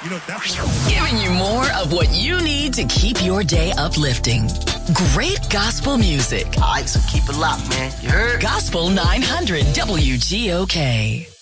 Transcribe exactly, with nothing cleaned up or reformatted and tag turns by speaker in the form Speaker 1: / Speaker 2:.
Speaker 1: You know, that's
Speaker 2: giving you more of what you need to keep your day uplifting. Great gospel music.
Speaker 3: All right, so keep it locked, man. You heard?
Speaker 2: Gospel nine hundred W G O K.